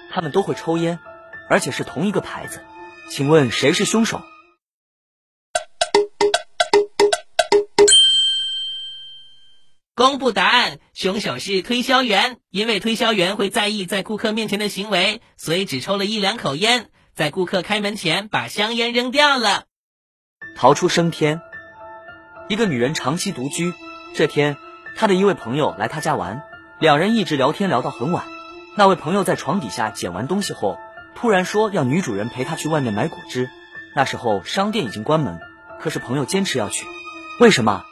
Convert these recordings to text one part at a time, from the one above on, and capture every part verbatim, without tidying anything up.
他们都会抽烟，而且是同一个牌子。请问谁是凶手？ 公布答案，凶手是推销员。因为推销员会在意在顾客面前的行为，所以只抽了一两口烟，在顾客开门前把香烟扔掉了。 逃出升天。一个女人长期独居，这天她的一位朋友来她家玩，两人一直聊天聊到很晚。那位朋友在床底下捡完东西后，突然说要女主人陪他去外面买果汁。那时候商店已经关门，可是朋友坚持要去。为什么？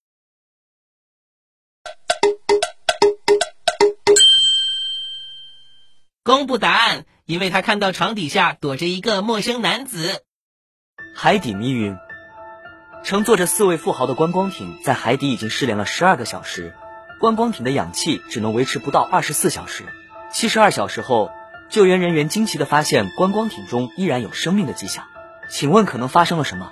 公布答案，因为他看到床底下躲着一个陌生男子。 海底迷云。乘坐着四位富豪的观光艇在海底已经失联了十二个小时，观光艇的氧气只能维持不到二十四小时。七十二小时后，救援人员惊奇地发现观光艇中依然有生命的迹象。请问可能发生了什么？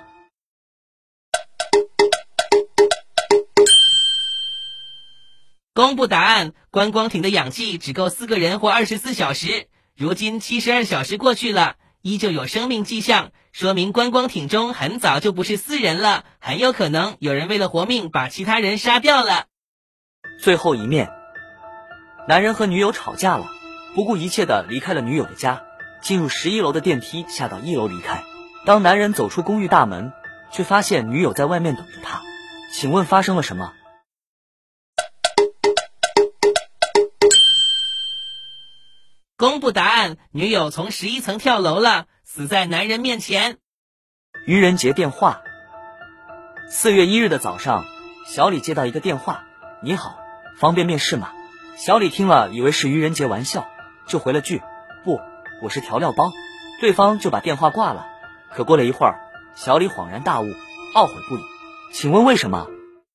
公布答案，观光艇的氧气只够四个人活二十四小时，如今七十二小时过去了，依旧有生命迹象，说明观光艇中很早就不是四人了，很有可能有人为了活命把其他人杀掉了。 最后一面。男人和女友吵架了，不顾一切地离开了女友的家，进入十一楼的电梯下到一楼离开。当男人走出公寓大门，却发现女友在外面等着他。请问发生了什么？ 公布答案，女友从十一层跳楼了，死在男人面前。 愚人节电话。四月一日的早上，小李接到一个电话：你好，方便面试吗？小李听了以为是愚人节玩笑，就回了句：不，我是调料包。对方就把电话挂了。可过了一会儿，小李恍然大悟，懊悔不已。请问为什么？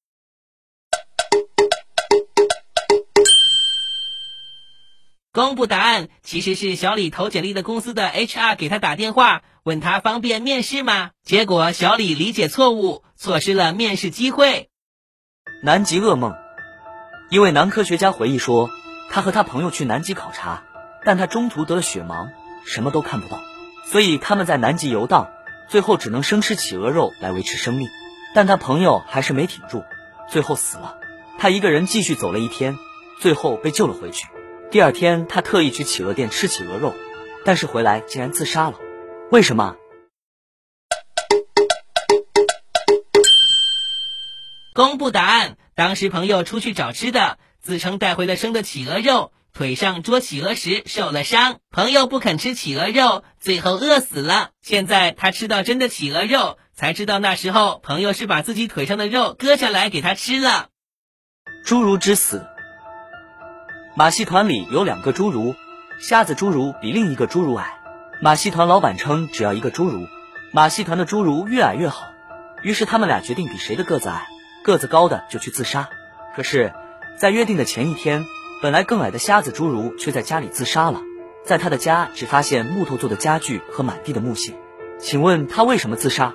公布答案，其实是小李投简历的公司的 H R 给他打电话，问他方便面试吗？结果小李理解错误，错失了面试机会。 南极噩梦。一位男科学家回忆说，他和他朋友去南极考察，但他中途得了血盲，什么都看不到，所以他们在南极游荡，最后只能生吃企鹅肉来维持生命。但他朋友还是没挺住，最后死了。他一个人继续走了一天，最后被救了回去。第二天他特意去企鹅店吃企鹅肉，但是回来竟然自杀了。为什么？ 公布答案，当时朋友出去找吃的，自称带回了生的企鹅肉，腿上捉企鹅时受了伤，朋友不肯吃企鹅肉，最后饿死了。现在他吃到真的企鹅肉，才知道那时候朋友是把自己腿上的肉割下来给他吃了。 侏儒之死。马戏团里有两个侏儒，瞎子侏儒比另一个侏儒矮。马戏团老板称只要一个侏儒，马戏团的侏儒越矮越好，于是他们俩决定比谁的个子矮，个子高的就去自杀。可是在约定的前一天，本来更矮的瞎子侏儒却在家里自杀了。在他的家只发现木头做的家具和满地的木屑。请问他为什么自杀？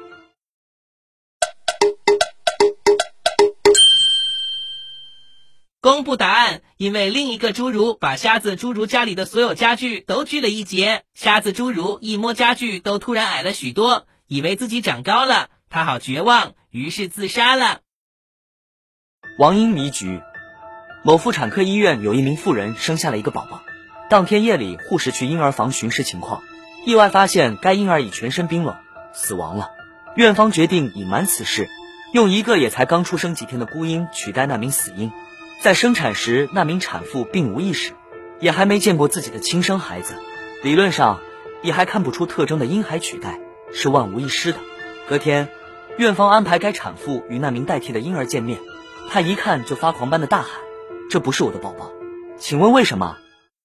公布答案，因为另一个侏儒把瞎子侏儒家里的所有家具都锯了一截，瞎子侏儒一摸家具都突然矮了许多，以为自己长高了，他好绝望，于是自杀了。 王婴迷局。某妇产科医院有一名妇人生下了一个宝宝，当天夜里护士去婴儿房巡视情况，意外发现该婴儿已全身冰冷，死亡了。院方决定隐瞒此事，用一个也才刚出生几天的孤婴取代那名死婴。在生产时，那名产妇并无意识，也还没见过自己的亲生孩子，理论上也还看不出特征的婴孩取代是万无一失的。隔天，院方安排该产妇与那名代替的婴儿见面，他一看就发狂般的大喊：这不是我的宝宝。请问为什么？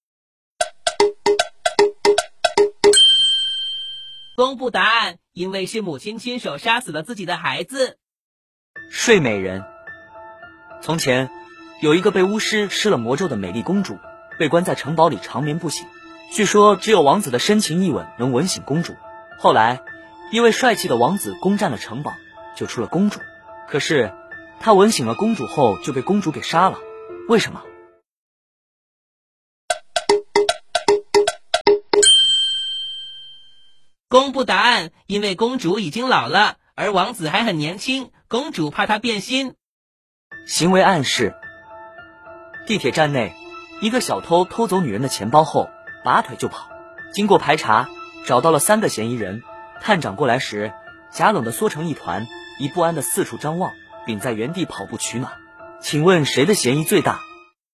公布答案，因为是母亲亲手杀死了自己的孩子。 睡美人。从前有一个被巫师施了魔咒的美丽公主，被关在城堡里长眠不醒，据说只有王子的深情一吻能吻醒公主。后来一位帅气的王子攻占了城堡，救出了公主，可是他吻醒了公主后就被公主给杀了。为什么？ 公布答案，因为公主已经老了，而王子还很年轻，公主怕他变心。 行为暗示。地铁站内，一个小偷偷走女人的钱包后，拔腿就跑。经过排查，找到了三个嫌疑人。探长过来时，假冷的缩成一团，以不安的四处张望，并在原地跑步取暖。请问谁的嫌疑最大？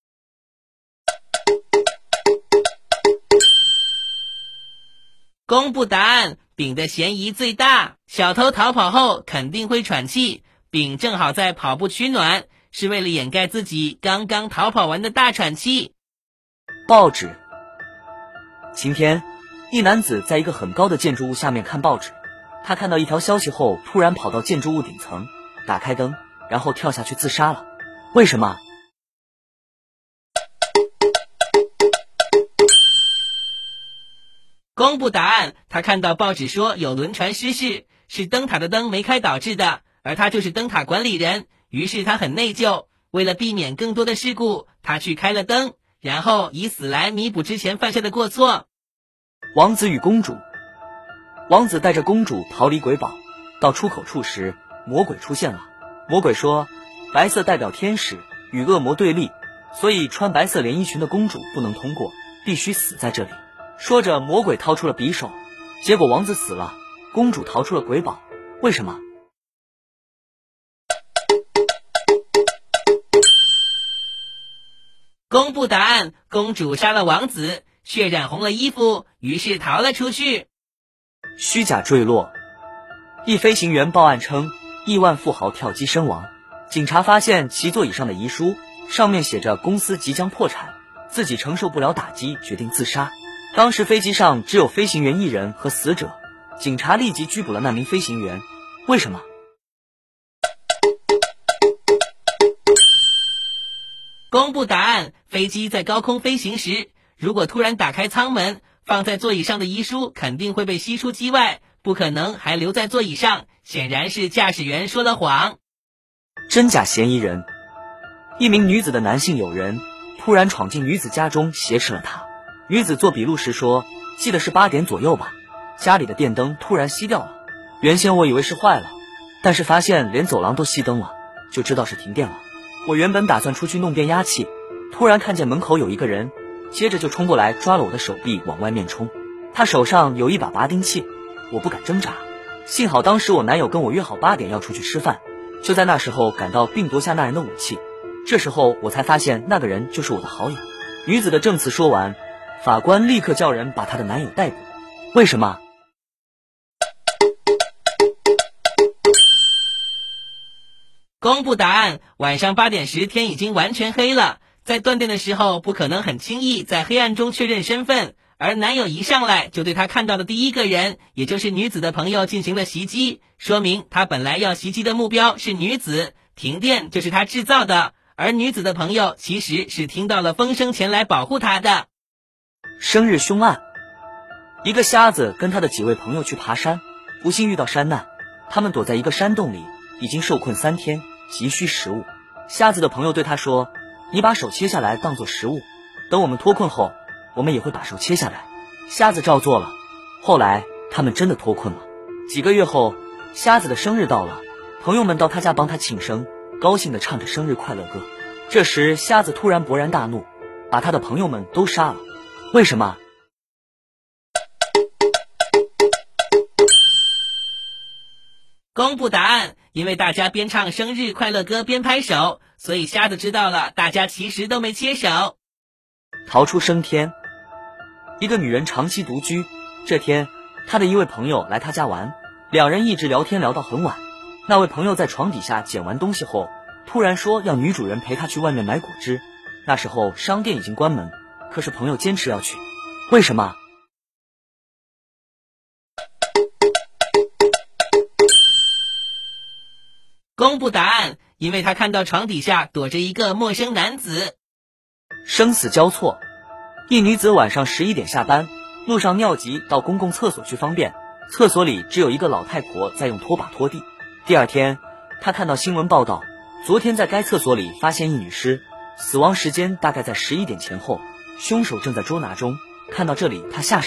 公布答案，丙的嫌疑最大。小偷逃跑后肯定会喘气，丙正好在跑步取暖，是为了掩盖自己刚刚逃跑完的大喘气。 报纸。晴天，一男子在一个很高的建筑物下面看报纸，他看到一条消息后，突然跑到建筑物顶层，打开灯，然后跳下去自杀了。为什么？ 公布答案，他看到报纸说有轮船失事，是灯塔的灯没开导致的，而他就是灯塔管理人，于是他很内疚，为了避免更多的事故，他去开了灯，然后以死来弥补之前犯下的过错。 王子与公主。王子带着公主逃离鬼堡，到出口处时，魔鬼出现了。魔鬼说，白色代表天使，与恶魔对立，所以穿白色连衣裙的公主不能通过，必须死在这里。说着，魔鬼掏出了匕首，结果王子死了，公主逃出了鬼堡。为什么？ 公布答案，公主杀了王子，血染红了衣服，于是逃了出去。 虚假坠落。一飞行员报案称，亿万富豪跳机身亡。警察发现其座椅上的遗书，上面写着公司即将破产，自己承受不了打击，决定自杀。当时飞机上只有飞行员一人和死者，警察立即拘捕了那名飞行员。为什么？ 公布答案，飞机在高空飞行时，如果突然打开舱门，放在座椅上的遗书肯定会被吸出机外，不可能还留在座椅上，显然是驾驶员说了谎。 真假嫌疑人。一名女子的男性友人突然闯进女子家中挟持了她。女子做笔录时说，记得是八点左右吧，家里的电灯突然熄掉了。原先我以为是坏了，但是发现连走廊都熄灯了，就知道是停电了。我原本打算出去弄变压器，突然看见门口有一个人，接着就冲过来抓了我的手臂往外面冲。他手上有一把拔钉器，我不敢挣扎。幸好当时我男友跟我约好八点要出去吃饭，就在那时候赶到并夺下那人的武器。这时候我才发现那个人就是我的好友。女子的证词说完，法官立刻叫人把她的男友逮捕。为什么？ 公布答案，晚上八点时天已经完全黑了，在断电的时候不可能很轻易在黑暗中确认身份，而男友一上来就对他看到的第一个人，也就是女子的朋友进行了袭击，说明他本来要袭击的目标是女子，停电就是他制造的，而女子的朋友其实是听到了风声前来保护他的。 生日凶案。一个瞎子跟他的几位朋友去爬山，不幸遇到山难，他们躲在一个山洞里，已经受困三天，急需食物。瞎子的朋友对他说，你把手切下来当作食物，等我们脱困后，我们也会把手切下来。瞎子照做了，后来他们真的脱困了。几个月后，瞎子的生日到了，朋友们到他家帮他庆生，高兴地唱着生日快乐歌。这时瞎子突然勃然大怒，把他的朋友们都杀了。为什么？ 公布答案，因为大家边唱生日快乐歌边拍手，所以瞎子知道了大家其实都没切手。 逃出升天。一个女人长期独居，这天她的一位朋友来她家玩，两人一直聊天聊到很晚。那位朋友在床底下捡完东西后，突然说要女主人陪他去外面买果汁。那时候商店已经关门，可是朋友坚持要去。为什么？ 公布答案，因为他看到床底下躲着一个陌生男子。 生死交错。一女子晚上十一点下班，路上尿急到公共厕所去方便，厕所里只有一个老太婆在用拖把拖地。第二天，她看到新闻报道，昨天在该厕所里发现一女尸，死亡时间大概在十一点前后，凶手正在捉拿中。看到这里，她吓